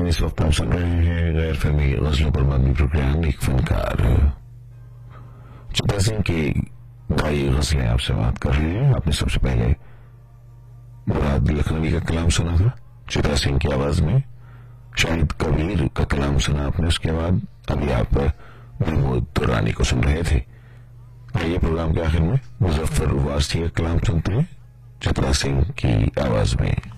इस वक्त आप सुन रहे हैं गैर फहमी गजलों पर मबनी प्रोग्राम। एक फनकार चित्रा सिंह की गाई गजलें आपसे बात कर रहे हैं। आपने सबसे पहले मुराद लखनवी का कलाम सुना था चित्रा सिंह की आवाज में, शाहिद कबीर का कलाम सुना आपने। उसके बाद अभी आप महमूद दुरानी को सुन रहे थे। आइए प्रोग्राम के आखिर में मुजफ्फर वासी का कलाम सुनते हैं चित्रा सिंह की आवाज में।